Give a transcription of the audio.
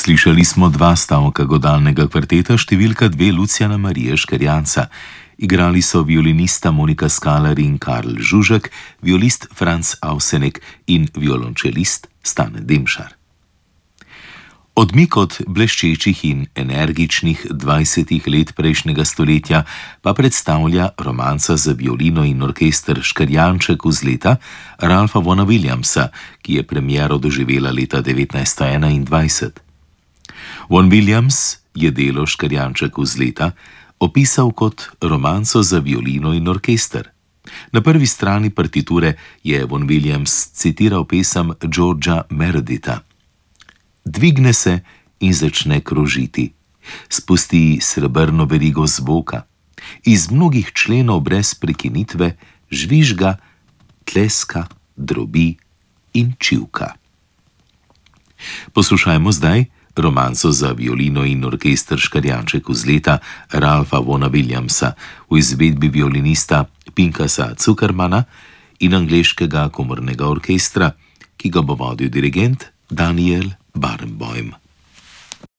Slišali smo dva stavka godalnega kvarteta številka 2 Lucijana Marije Škerjanca. Igrali so violinista Monika Skalar in Karl Žužek, violist Franz Avsenek in violončelist Stane Demšar. Odmik od bleščečih in energičnih 20 let prejšnjega stoletja pa predstavlja romanca za violino in orkester Škerjanček uz leta Ralpha Vaugha Williamsa, ki je premiero doživela leta 1921. Vaughan Williams je delo Škerjanček uz leta opisal kot romanco za violino in orkester. Na prvi strani partiture je Vaughan Williams citiral pesem Georgea Mereditha. Dvigne se in začne krožiti, spusti srebrno verigo zvoka, iz mnogih členov brez prekinitve žvižga, tleska, drobi in čivka. Poslušajmo zdaj romanco za violino in orkester Škerjanček uz leta Ralpha Vaugha Williamsa v izvedbi violinista Pinkasa Zuckermana in angleškega komornega orkestra, ki ga bo vodil dirigent Daniel Barenboim.